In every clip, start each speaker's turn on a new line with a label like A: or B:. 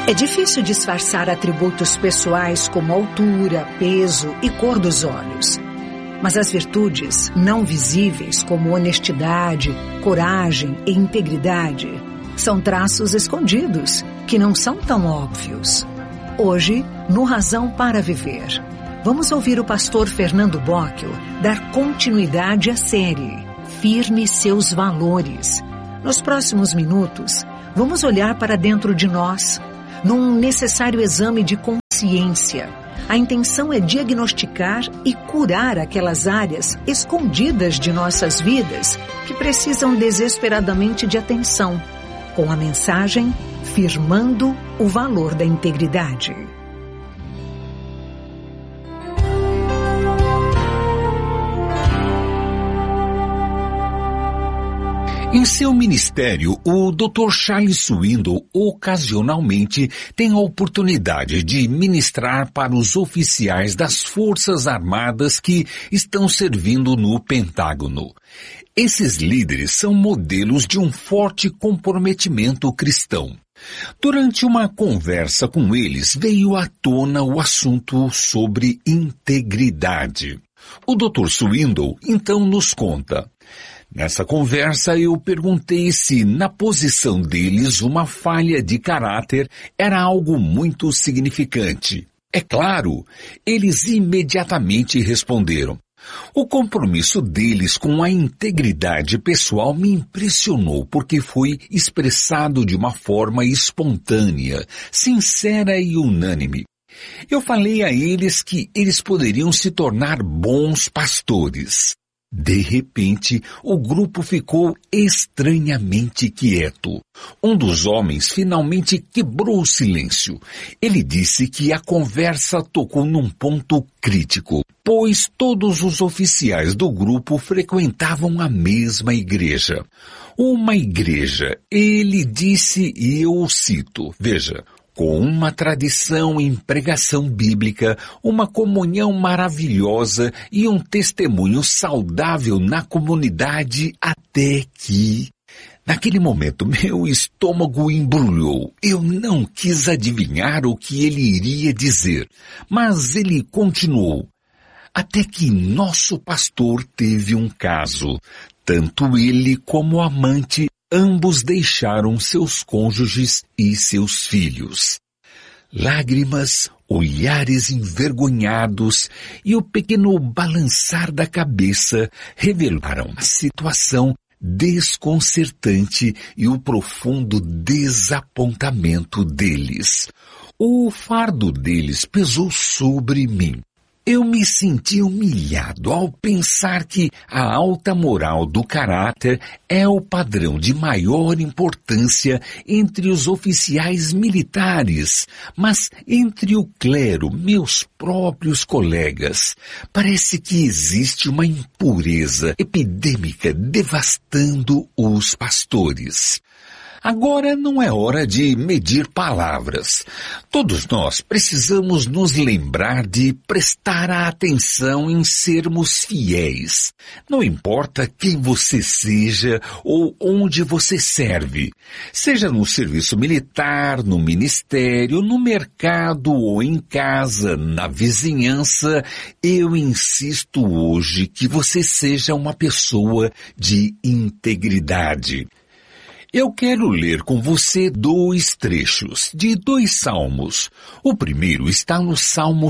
A: É difícil disfarçar atributos pessoais como altura, peso e cor dos olhos. Mas as virtudes não visíveis, como honestidade, coragem e integridade, são traços escondidos, que não são tão óbvios. Hoje, no Razão para Viver, vamos ouvir o pastor Fernando Bocchio dar continuidade à série Firme Seus Valores. Nos próximos minutos, vamos olhar para dentro de nós, num necessário exame de consciência. A intenção é diagnosticar e curar aquelas áreas escondidas de nossas vidas que precisam desesperadamente de atenção, com a mensagem Firmando o Valor da Integridade.
B: Em seu ministério, o Dr. Charles Swindoll ocasionalmente tem a oportunidade de ministrar para os oficiais das Forças Armadas que estão servindo no Pentágono. Esses líderes são modelos de um forte comprometimento cristão. Durante uma conversa com eles, veio à tona o assunto sobre integridade. O Dr. Swindoll então nos conta: nessa conversa eu perguntei se na posição deles uma falha de caráter era algo muito significante. É claro, eles imediatamente responderam. O compromisso deles com a integridade pessoal me impressionou porque foi expressado de uma forma espontânea, sincera e unânime. Eu falei a eles que eles poderiam se tornar bons pastores. De repente, o grupo ficou estranhamente quieto. Um dos homens finalmente quebrou o silêncio. Ele disse que a conversa tocou num ponto crítico, pois todos os oficiais do grupo frequentavam a mesma igreja. Uma igreja, ele disse, e eu o cito, veja, com uma tradição em pregação bíblica, uma comunhão maravilhosa e um testemunho saudável na comunidade até que... Naquele momento, meu estômago embrulhou. Eu não quis adivinhar o que ele iria dizer, mas ele continuou. Até que nosso pastor teve um caso. Tanto ele como o amante ambos deixaram seus cônjuges e seus filhos. Lágrimas, olhares envergonhados e o pequeno balançar da cabeça revelaram a situação desconcertante e o profundo desapontamento deles. O fardo deles pesou sobre mim. Eu me senti humilhado ao pensar que a alta moral do caráter é o padrão de maior importância entre os oficiais militares, mas entre o clero, meus próprios colegas, parece que existe uma impureza epidêmica devastando os pastores. Agora não é hora de medir palavras. Todos nós precisamos nos lembrar de prestar atenção em sermos fiéis. Não importa quem você seja ou onde você serve. Seja no serviço militar, no ministério, no mercado ou em casa, na vizinhança, eu insisto hoje que você seja uma pessoa de integridade. Eu quero ler com você 2 trechos de 2 salmos. O primeiro está no Salmo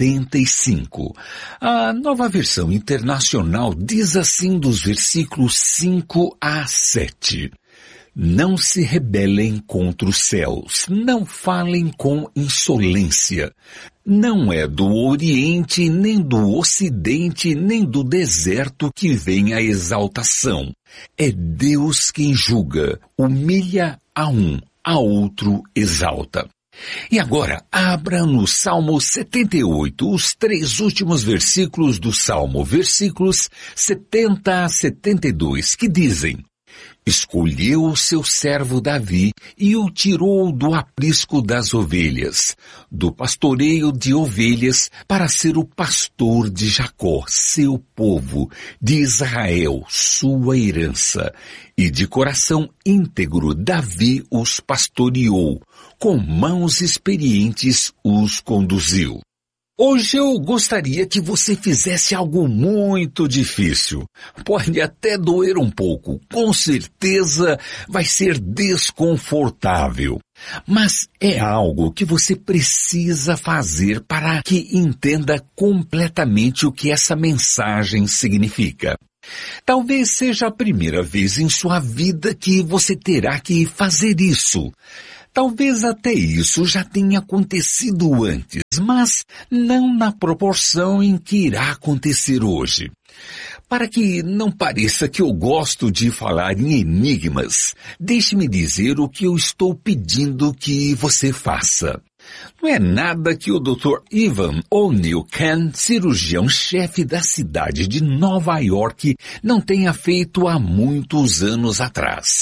B: 75. A Nova Versão Internacional diz assim dos versículos 5 a 7. Não se rebelem contra os céus, não falem com insolência. Não é do Oriente, nem do Ocidente, nem do deserto que vem a exaltação. É Deus quem julga, humilha a um, a outro exalta. E agora, abra no Salmo 78, os 3 últimos versículos do Salmo, versículos 70 a 72, que dizem: Escolheu o seu servo Davi e o tirou do aprisco das ovelhas, do pastoreio de ovelhas, para ser o pastor de Jacó, seu povo, de Israel, sua herança. E de coração íntegro Davi os pastoreou, com mãos experientes os conduziu. Hoje eu gostaria que você fizesse algo muito difícil. Pode até doer um pouco, com certeza vai ser desconfortável. Mas é algo que você precisa fazer para que entenda completamente o que essa mensagem significa. Talvez seja a primeira vez em sua vida que você terá que fazer isso. Talvez até isso já tenha acontecido antes, mas não na proporção em que irá acontecer hoje. Para que não pareça que eu gosto de falar em enigmas, deixe-me dizer o que eu estou pedindo que você faça. Não é nada que o Dr. Evan O'Neill Kane, cirurgião-chefe da cidade de Nova York, não tenha feito há muitos anos atrás.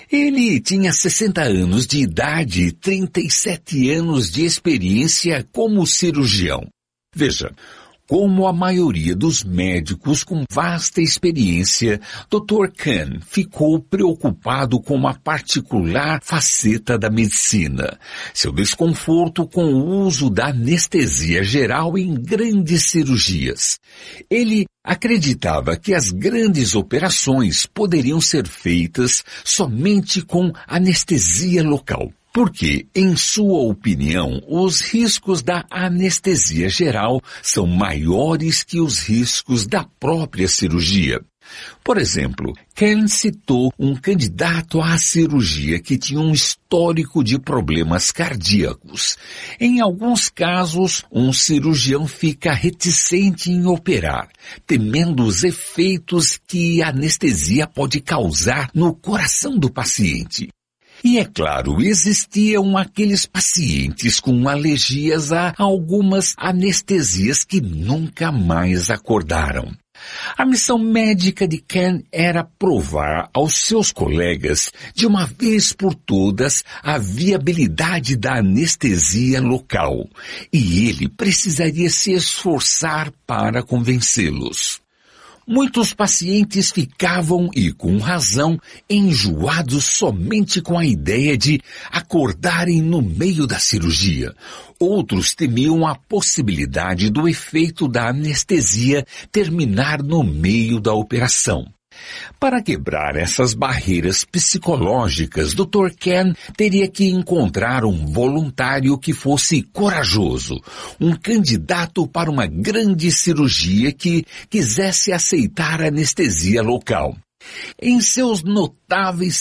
B: Ele tinha 60 anos de idade e 37 anos de experiência como cirurgião. Veja, como a maioria dos médicos com vasta experiência, Dr. Kane ficou preocupado com uma particular faceta da medicina, seu desconforto com o uso da anestesia geral em grandes cirurgias. Ele acreditava que as grandes operações poderiam ser feitas somente com anestesia local. Porque, em sua opinião, os riscos da anestesia geral são maiores que os riscos da própria cirurgia. Por exemplo, Kane citou um candidato à cirurgia que tinha um histórico de problemas cardíacos. Em alguns casos, um cirurgião fica reticente em operar, temendo os efeitos que a anestesia pode causar no coração do paciente. E é claro, existiam aqueles pacientes com alergias a algumas anestesias que nunca mais acordaram. A missão médica de Kane era provar aos seus colegas, de uma vez por todas, a viabilidade da anestesia local. E ele precisaria se esforçar para convencê-los. Muitos pacientes ficavam, e com razão, enjoados somente com a ideia de acordarem no meio da cirurgia. Outros temiam a possibilidade do efeito da anestesia terminar no meio da operação. Para quebrar essas barreiras psicológicas, Dr. Kane teria que encontrar um voluntário que fosse corajoso, um candidato para uma grande cirurgia que quisesse aceitar a anestesia local. Em seus notáveis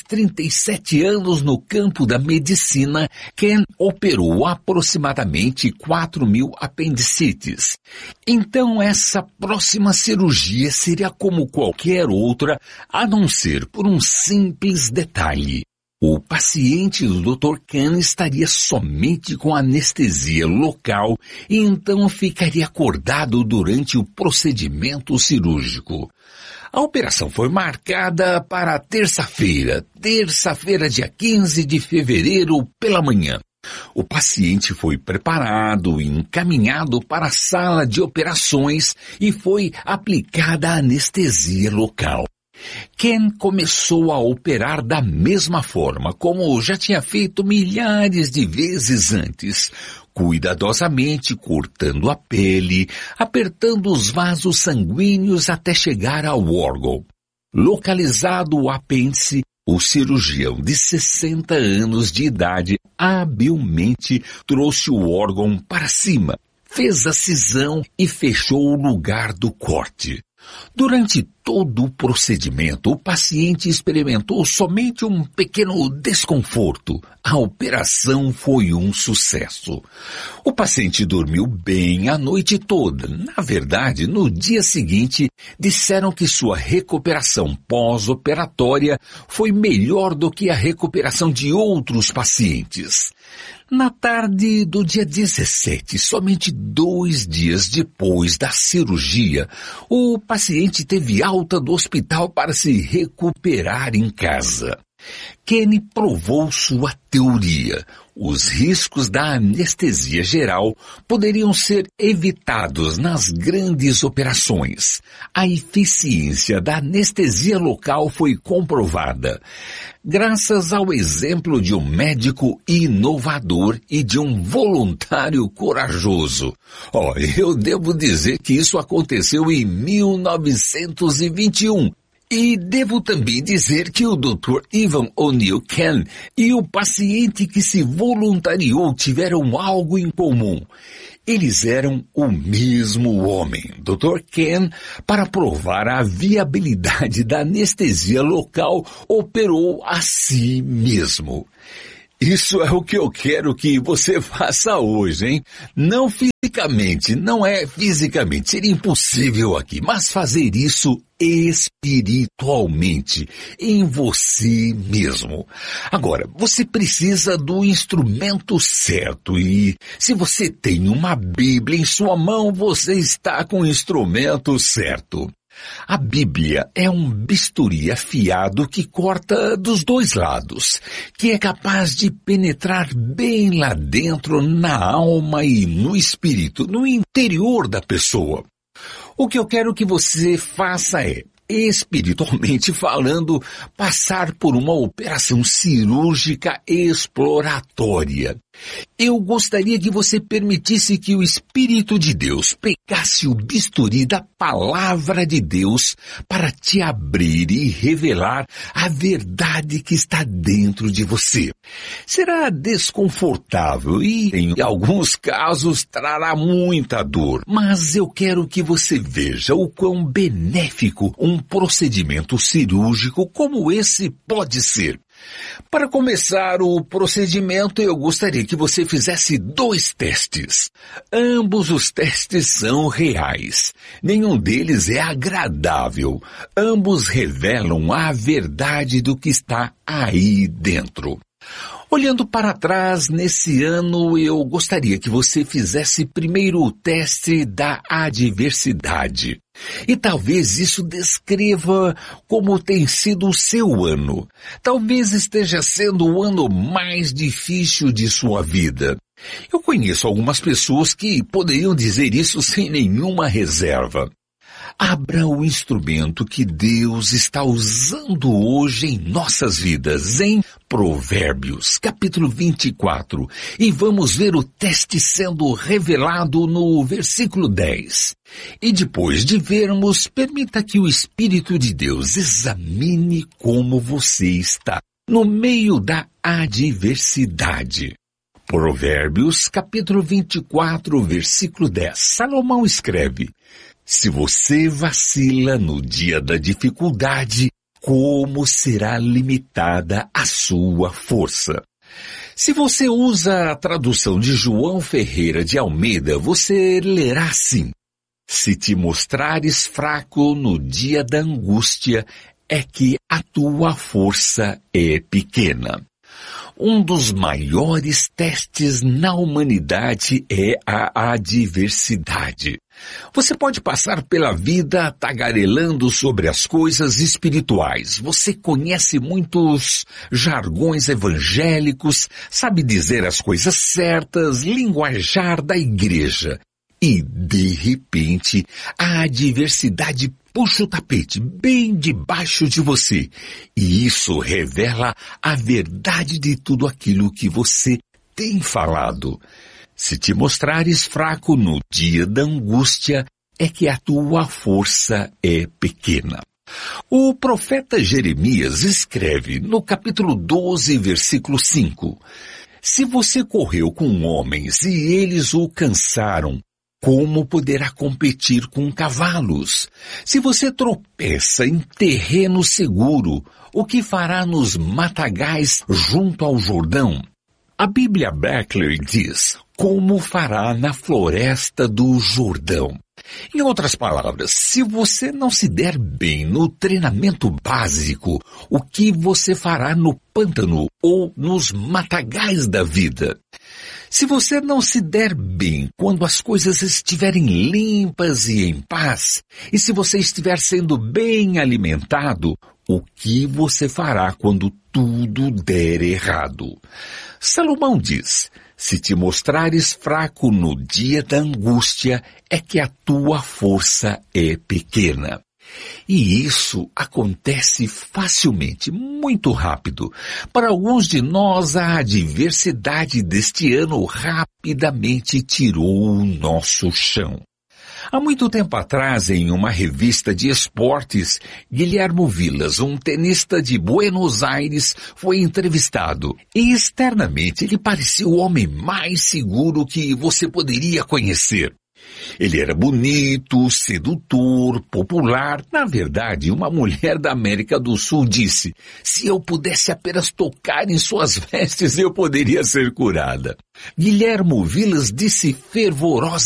B: 37 anos no campo da medicina, Kane operou aproximadamente 4.000 apendicites. Então essa próxima cirurgia seria como qualquer outra, a não ser por um simples detalhe. O paciente do Dr. Kane estaria somente com anestesia local e então ficaria acordado durante o procedimento cirúrgico. A operação foi marcada para terça-feira, dia 15 de fevereiro, pela manhã. O paciente foi preparado e encaminhado para a sala de operações e foi aplicada a anestesia local. Kane começou a operar da mesma forma como já tinha feito milhares de vezes antes, cuidadosamente cortando a pele, apertando os vasos sanguíneos até chegar ao órgão. Localizado o apêndice, o cirurgião de 60 anos de idade habilmente trouxe o órgão para cima, fez a cisão e fechou o lugar do corte. Durante todo o procedimento, o paciente experimentou somente um pequeno desconforto. A operação foi um sucesso. O paciente dormiu bem a noite toda. Na verdade, no dia seguinte, disseram que sua recuperação pós-operatória foi melhor do que a recuperação de outros pacientes. Na tarde do dia 17, somente 2 dias depois da cirurgia, o paciente teve alta alta do hospital para se recuperar em casa. Kenny provou sua teoria. Os riscos da anestesia geral poderiam ser evitados nas grandes operações. A eficiência da anestesia local foi comprovada, graças ao exemplo de um médico inovador e de um voluntário corajoso. Eu devo dizer que isso aconteceu em 1921. E devo também dizer que o Dr. Evan O'Neill Ken e o paciente que se voluntariou tiveram algo em comum. Eles eram o mesmo homem. Dr. Ken, para provar a viabilidade da anestesia local, operou a si mesmo. Isso é o que eu quero que você faça hoje, hein? Não fisicamente, não é fisicamente, seria impossível aqui, mas fazer isso espiritualmente, em você mesmo. Agora, você precisa do instrumento certo e se você tem uma Bíblia em sua mão, você está com o instrumento certo. A Bíblia é um bisturi afiado que corta dos dois lados, que é capaz de penetrar bem lá dentro na alma e no espírito, no interior da pessoa. O que eu quero que você faça é, espiritualmente falando, passar por uma operação cirúrgica exploratória. Eu gostaria que você permitisse que o Espírito de Deus pegasse o bisturi da Palavra de Deus para te abrir e revelar a verdade que está dentro de você. Será desconfortável e, em alguns casos, trará muita dor, mas eu quero que você veja o quão benéfico um procedimento cirúrgico como esse pode ser. Para começar o procedimento, eu gostaria que você fizesse 2 testes. Ambos os testes são reais. Nenhum deles é agradável. Ambos revelam a verdade do que está aí dentro. Olhando para trás, nesse ano, eu gostaria que você fizesse primeiro o teste da adversidade. E talvez isso descreva como tem sido o seu ano. Talvez esteja sendo o ano mais difícil de sua vida. Eu conheço algumas pessoas que poderiam dizer isso sem nenhuma reserva. Abra o instrumento que Deus está usando hoje em nossas vidas, em Provérbios, capítulo 24, e vamos ver o teste sendo revelado no versículo 10. E depois de vermos, permita que o Espírito de Deus examine como você está, no meio da adversidade. Provérbios, capítulo 24, versículo 10. Salomão escreve: se você vacila no dia da dificuldade, como será limitada a sua força? Se você usa a tradução de João Ferreira de Almeida, você lerá assim: se te mostrares fraco no dia da angústia, é que a tua força é pequena. Um dos maiores testes na humanidade é a adversidade. Você pode passar pela vida tagarelando sobre as coisas espirituais. Você conhece muitos jargões evangélicos, sabe dizer as coisas certas, linguajar da igreja. E, de repente, a adversidade puxa o tapete bem debaixo de você. E isso revela a verdade de tudo aquilo que você tem falado. Se te mostrares fraco no dia da angústia, é que a tua força é pequena. O profeta Jeremias escreve no capítulo 12, versículo 5. Se você correu com homens e eles o cansaram, como poderá competir com cavalos? Se você tropeça em terreno seguro, o que fará nos matagais junto ao Jordão? A Bíblia Berkeley diz: como fará na floresta do Jordão? Em outras palavras, se você não se der bem no treinamento básico, o que você fará no pântano ou nos matagais da vida? Se você não se der bem quando as coisas estiverem limpas e em paz, e se você estiver sendo bem alimentado, o que você fará quando tudo der errado? Salomão diz: se te mostrares fraco no dia da angústia, é que a tua força é pequena. E isso acontece facilmente, muito rápido. Para alguns de nós, a adversidade deste ano rapidamente tirou o nosso chão. Há muito tempo atrás, em uma revista de esportes, Guilhermo Vilas, um tenista de Buenos Aires, foi entrevistado. E externamente ele parecia o homem mais seguro que você poderia conhecer. Ele era bonito, sedutor, popular. Na verdade, uma mulher da América do Sul disse: se eu pudesse apenas tocar em suas vestes, eu poderia ser curada. Guilhermo Vilas disse fervorosamente: